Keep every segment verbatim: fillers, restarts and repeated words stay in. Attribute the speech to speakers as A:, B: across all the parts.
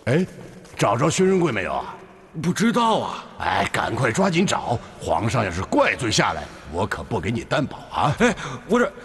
A: 哎，找着薛仁贵没有啊？
B: 不知道啊。
A: 哎，赶快抓紧找！皇上要是怪罪下来，我可不给你担保啊！
B: 哎，我这。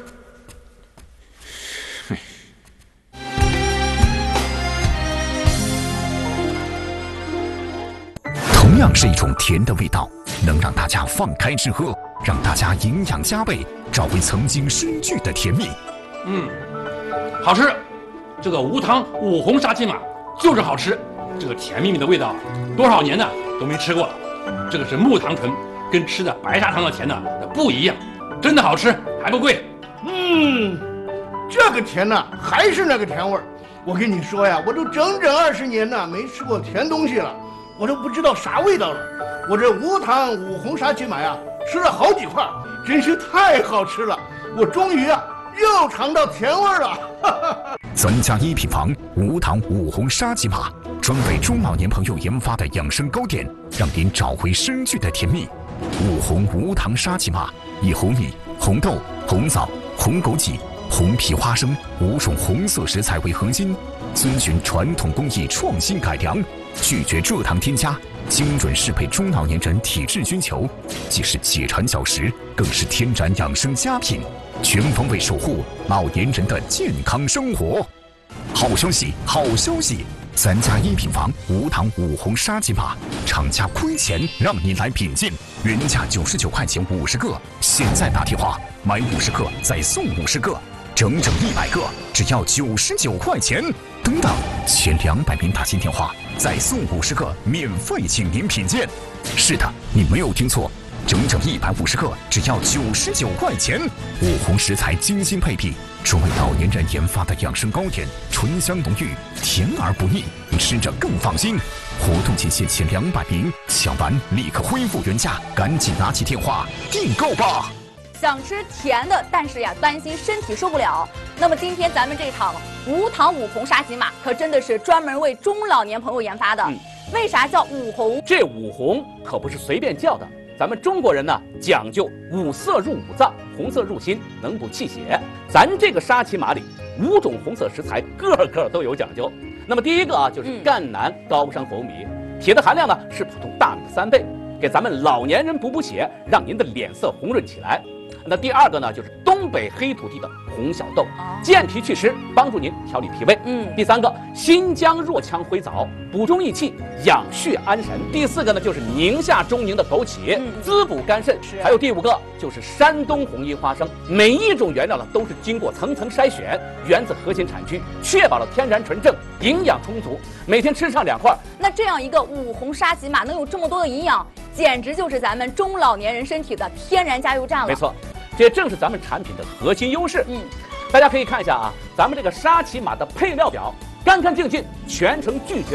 C: 同样是一种甜的味道，能让大家放开吃喝，让大家营养加倍，找回曾经深聚的甜蜜。
B: 嗯，好吃。这个无糖五红沙琪玛就是好吃，这个甜蜜蜜的味道，多少年呢都没吃过了。这个是木糖醇，跟吃的白砂糖的甜呢不一样，真的好吃，还不贵。
D: 嗯，这个甜呢还是那个甜味儿。我跟你说呀，我都整整二十年呢没吃过甜东西了。 我都不知道啥味道了，我这无糖五红沙琪玛呀，吃了好几块，真是太好吃了。我终于啊又尝到甜味了。
C: 咱家一品房无糖五红沙琪玛，专为中老年朋友研发的养生糕点，让您找回深聚的甜蜜。五红无糖沙琪玛以红米、红豆、红枣、红枸杞、红皮花生五种红色食材为核心，遵循传统工艺创新改良。 拒绝蔗糖添加，精准适配中老年人体质需求，既是解馋小食，更是天然养生佳品，全方位守护老年人的健康生活。好消息，好消息！咱家一品房无糖五红沙琪玛，厂家亏钱让您来品鉴，原价九十九块钱五十个，现在打电话买五十克再送五十个，整整一百个，只要九十九块钱。 等等，前两百名打进电话，再送五十个，免费请您品鉴。是的，你没有听错，整整一百五十个，只要九十九块钱。五红食材精心配比，专为老年人研发的养生糕点，醇香浓郁，甜而不腻，吃着更放心。活动期限前两百名，抢完立刻恢复原价，赶紧拿起电话订购吧。
E: 想吃甜的，但是呀，担心身体受不了。那么今天咱们这场无糖五红沙琪玛，可真的是专门为中老年朋友研发的。嗯、为啥叫五红？
F: 这五红可不是随便叫的。咱们中国人呢讲究五色入五脏，红色入心，能补气血。咱这个沙琪玛里五种红色食材，个个都有讲究。那么第一个啊，就是赣南高山红米，铁的含量呢是普通大米的三倍，给咱们老年人补补血，让您的脸色红润起来。 那第二个呢，就是东北黑土地的红小豆，健脾祛湿，帮助您调理脾胃。嗯，第三个，新疆若羌灰枣，补中益气，养血安神。第四个呢，就是宁夏中宁的枸杞，嗯、滋补肝肾。还有第五个，就是山东红衣花生。每一种原料呢，都是经过层层筛选，源自核心产区，确保了天然纯正，营养充足。每天吃上两块。
E: 那这样一个五红沙琪玛能有这么多的营养，简直就是咱们中老年人身体的天然加油站了。
F: 没错。 这正是咱们产品的核心优势。嗯，大家可以看一下啊，咱们这个沙琪玛的配料表，干干净净，全程拒绝